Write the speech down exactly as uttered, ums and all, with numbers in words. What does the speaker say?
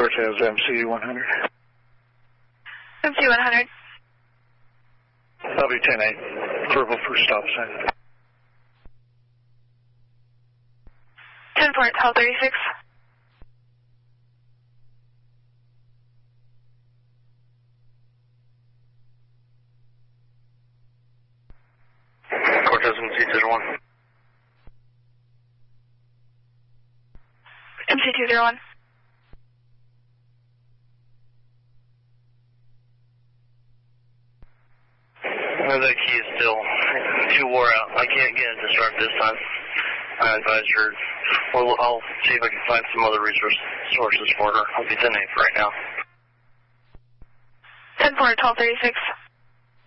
Cortez, M C one hundred. M C one hundred. W ten eight, verbal for stop sign. ten four, twelve thirty-six. Cortez, M C zero one. M C two zero one. The key is still too wore out. I can't get it to start this time. I advise her. Well, I'll see if I can find some other resource sources for her. I'll be ten eight right now. ten four, twelve thirty-six.